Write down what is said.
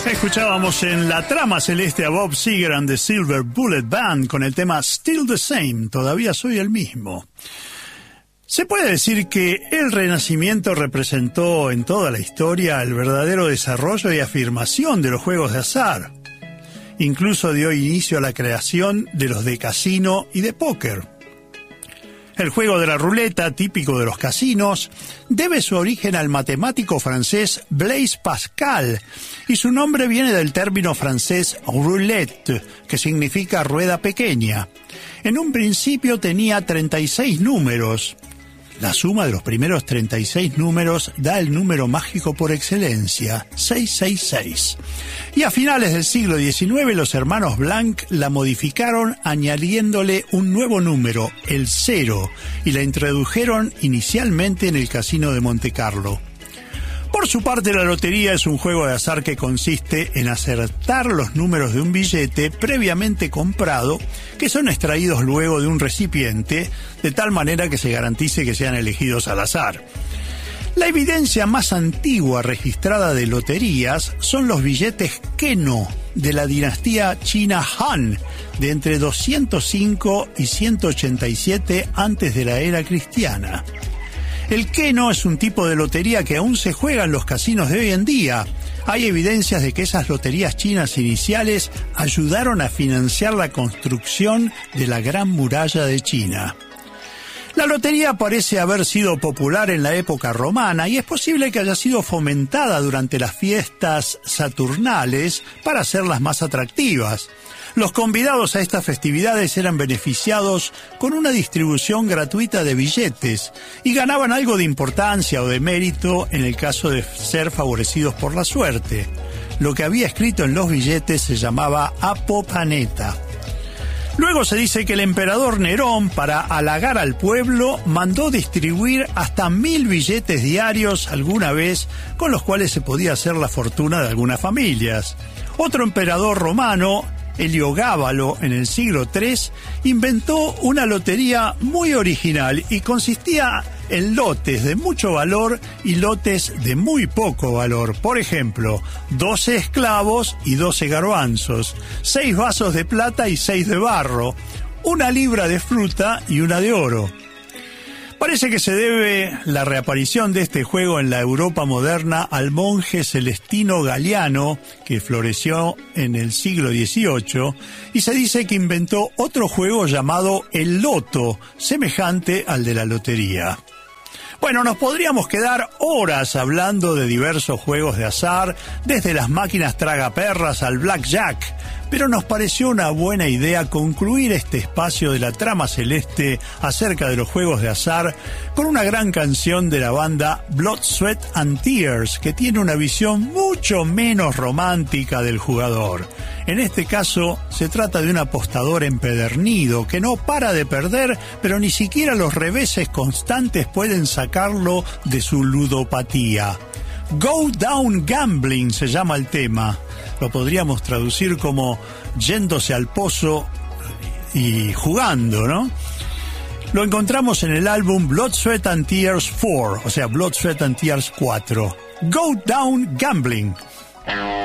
Escuchábamos en la trama celeste a Bob Seger and the Silver Bullet Band con el tema Still the Same, todavía soy el mismo. Se puede decir que el Renacimiento representó en toda la historia el verdadero desarrollo y afirmación de los juegos de azar. Incluso dio inicio a la creación de los de casino y de póker. El juego de la ruleta, típico de los casinos, debe su origen al matemático francés Blaise Pascal, y su nombre viene del término francés roulette, que significa rueda pequeña. En un principio tenía 36 números. La suma de los primeros 36 números da el número mágico por excelencia, 666. Y a finales del siglo XIX los hermanos Blanc la modificaron añadiéndole un nuevo número, el 0, y la introdujeron inicialmente en el Casino de Montecarlo. Por su parte, la lotería es un juego de azar que consiste en acertar los números de un billete previamente comprado, que son extraídos luego de un recipiente, de tal manera que se garantice que sean elegidos al azar. La evidencia más antigua registrada de loterías son los billetes Keno de la dinastía china Han, de entre 205 y 187 antes de la era cristiana. El Keno es un tipo de lotería que aún se juega en los casinos de hoy en día. Hay evidencias de que esas loterías chinas iniciales ayudaron a financiar la construcción de la Gran Muralla de China. La lotería parece haber sido popular en la época romana y es posible que haya sido fomentada durante las fiestas saturnales para hacerlas más atractivas. Los convidados a estas festividades eran beneficiados con una distribución gratuita de billetes y ganaban algo de importancia o de mérito en el caso de ser favorecidos por la suerte. Lo que había escrito en los billetes se llamaba apopaneta. Luego se dice que el emperador Nerón, para halagar al pueblo, mandó distribuir hasta 1000 billetes diarios alguna vez, con los cuales se podía hacer la fortuna de algunas familias. Otro emperador romano, Heliogábalo, en el siglo III, inventó una lotería muy original y consistía en lotes de mucho valor y lotes de muy poco valor. Por ejemplo, 12 esclavos y 12 garbanzos, 6 vasos de plata y 6 de barro, 1 libra de fruta y 1 de oro. Parece que se debe la reaparición de este juego en la Europa moderna al monje Celestino Galiano, que floreció en el siglo XVIII, y se dice que inventó otro juego llamado el loto, semejante al de la lotería. Bueno, nos podríamos quedar horas hablando de diversos juegos de azar, desde las máquinas tragaperras al blackjack, pero nos pareció una buena idea concluir este espacio de la trama celeste acerca de los juegos de azar con una gran canción de la banda Blood, Sweat and Tears, que tiene una visión mucho menos romántica del jugador. En este caso, se trata de un apostador empedernido que no para de perder, pero ni siquiera los reveses constantes pueden sacarlo de su ludopatía. Go Down Gambling se llama el tema. Lo podríamos traducir como yéndose al pozo y jugando, ¿no? Lo encontramos en el álbum Blood, Sweat and Tears 4, o sea, Blood, Sweat and Tears 4. Go Down Gambling.